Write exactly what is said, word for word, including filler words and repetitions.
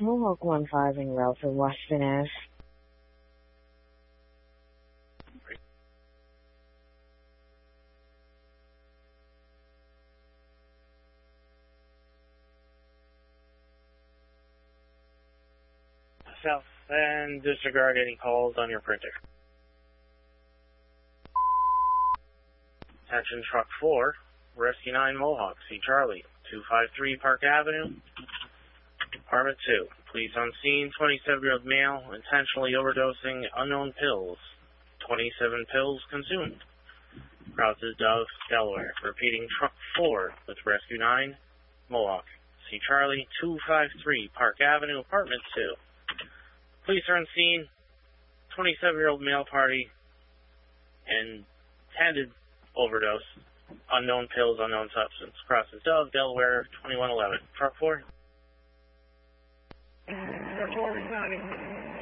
Mohawk one five en route for Washington Ave. South, and disregard any calls on your printer. Attention Truck four, Rescue nine Mohawk, see Charlie, two five three Park Avenue, Apartment two. Police on scene, twenty-seven-year-old male, intentionally overdosing unknown pills. twenty-seven pills consumed. Route to Dove, Delaware. Repeating Truck four with Rescue nine Mohawk, see Charlie, two five three Park Avenue, Apartment two. Police are on scene, twenty-seven-year-old male party, intended overdose, unknown pills, unknown substance. Crosses Dove, Delaware, twenty-one eleven. Truck four.